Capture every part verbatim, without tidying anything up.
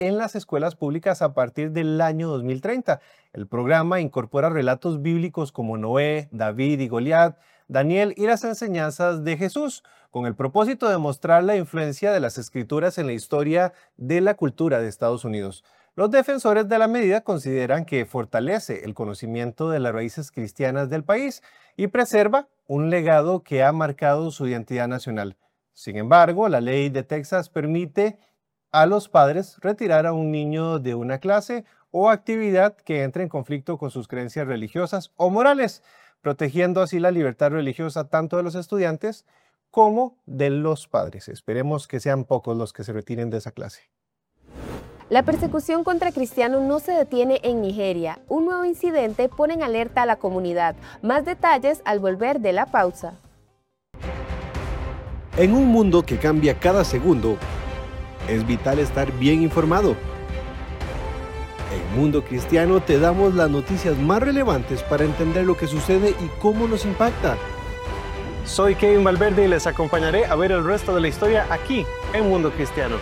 en las escuelas públicas a partir del año dos mil treinta. El programa incorpora relatos bíblicos como Noé, David y Goliat, Daniel y las enseñanzas de Jesús, con el propósito de mostrar la influencia de las escrituras en la historia de la cultura de Estados Unidos. Los defensores de la medida consideran que fortalece el conocimiento de las raíces cristianas del país y preserva un legado que ha marcado su identidad nacional. Sin embargo, la ley de Texas permite a los padres retirar a un niño de una clase o actividad que entre en conflicto con sus creencias religiosas o morales, protegiendo así la libertad religiosa tanto de los estudiantes como de los padres. Esperemos que sean pocos los que se retiren de esa clase. La persecución contra cristianos no se detiene en Nigeria. Un nuevo incidente pone en alerta a la comunidad. Más detalles al volver de la pausa. En un mundo que cambia cada segundo, es vital estar bien informado. En Mundo Cristiano te damos las noticias más relevantes para entender lo que sucede y cómo nos impacta. Soy Kevin Valverde y les acompañaré a ver el resto de la historia aquí en Mundo Cristiano.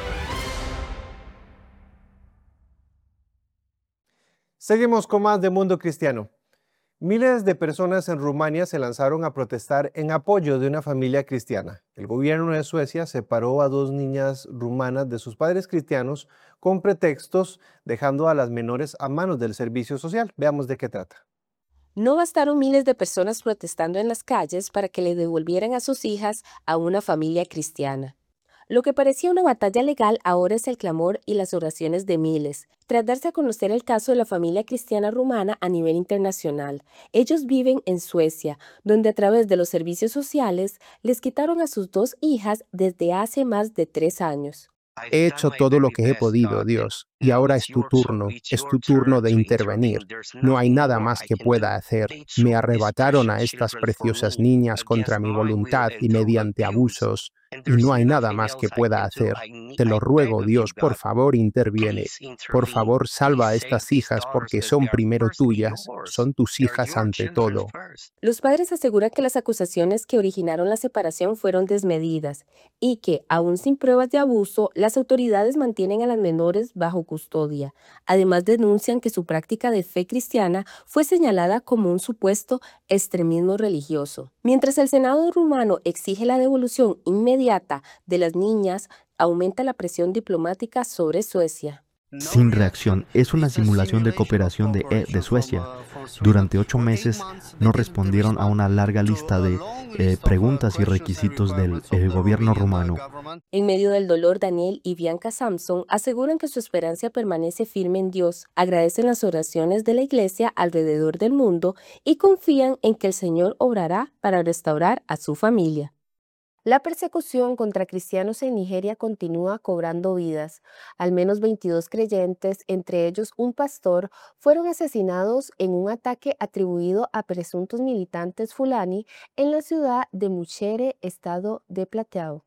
Seguimos con más de Mundo Cristiano. Miles de personas en Rumania se lanzaron a protestar en apoyo de una familia cristiana. El gobierno de Suecia separó a dos niñas rumanas de sus padres cristianos con pretextos, dejando a las menores a manos del servicio social. Veamos de qué trata. No bastaron miles de personas protestando en las calles para que le devolvieran a sus hijas a una familia cristiana. Lo que parecía una batalla legal ahora es el clamor y las oraciones de miles, tras darse a conocer el caso de la familia cristiana rumana a nivel internacional. Ellos viven en Suecia, donde a través de los servicios sociales les quitaron a sus dos hijas desde hace más de tres años. He hecho todo lo que he podido, Dios, y ahora es tu turno, es tu turno de intervenir. No hay nada más que pueda hacer. Me arrebataron a estas preciosas niñas contra mi voluntad y mediante abusos, y no hay nada más que pueda hacer. Te lo ruego, Dios, por favor, interviene. Por favor, salva a estas hijas porque son primero tuyas, son tus hijas ante todo. Los padres aseguran que las acusaciones que originaron la separación fueron desmedidas y que, aún sin pruebas de abuso, las autoridades mantienen a las menores bajo custodia. Además, denuncian que su práctica de fe cristiana fue señalada como un supuesto extremismo religioso. Mientras el Senado rumano exige la devolución inmediata de las niñas, aumenta la presión diplomática sobre Suecia. Sin reacción. Es una simulación de cooperación de, E- de Suecia. Durante ocho meses no respondieron a una larga lista de eh, preguntas y requisitos del eh, gobierno rumano. En medio del dolor, Daniel y Bianca Samson aseguran que su esperanza permanece firme en Dios, agradecen las oraciones de la iglesia alrededor del mundo y confían en que el Señor obrará para restaurar a su familia. La persecución contra cristianos en Nigeria continúa cobrando vidas. Al menos veintidós creyentes, entre ellos un pastor, fueron asesinados en un ataque atribuido a presuntos militantes fulani en la ciudad de Muchere, estado de Plateau.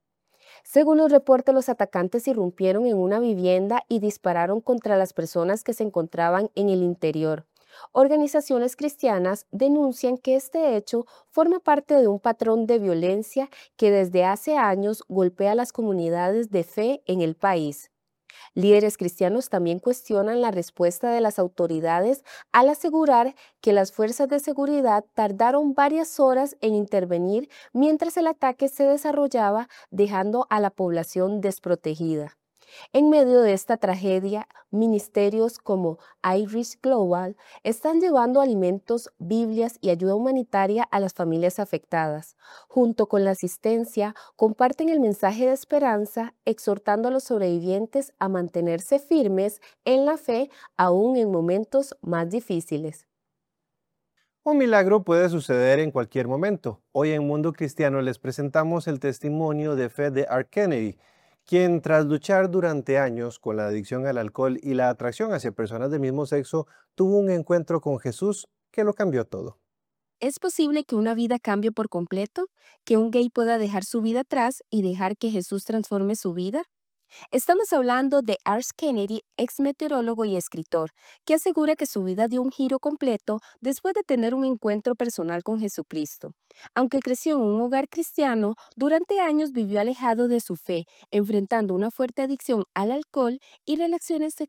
Según los reportes, los atacantes irrumpieron en una vivienda y dispararon contra las personas que se encontraban en el interior. Organizaciones cristianas denuncian que este hecho forma parte de un patrón de violencia que desde hace años golpea a las comunidades de fe en el país. Líderes cristianos también cuestionan la respuesta de las autoridades al asegurar que las fuerzas de seguridad tardaron varias horas en intervenir mientras el ataque se desarrollaba, dejando a la población desprotegida. En medio de esta tragedia, ministerios como Irish Global están llevando alimentos, Biblias y ayuda humanitaria a las familias afectadas. Junto con la asistencia, comparten el mensaje de esperanza, exhortando a los sobrevivientes a mantenerse firmes en la fe, aún en momentos más difíciles. Un milagro puede suceder en cualquier momento. Hoy en Mundo Cristiano les presentamos el testimonio de fe de R. Kennedy, quien tras luchar durante años con la adicción al alcohol y la atracción hacia personas del mismo sexo, tuvo un encuentro con Jesús que lo cambió todo. ¿Es posible que una vida cambie por completo? ¿Que un gay pueda dejar su vida atrás y dejar que Jesús transforme su vida? Estamos hablando de Ars Kennedy, ex meteorólogo y escritor, que asegura que su vida dio un giro completo después de tener un encuentro personal con Jesucristo. Aunque creció en un hogar cristiano, durante años vivió alejado de su fe, enfrentando una fuerte adicción al alcohol y relaciones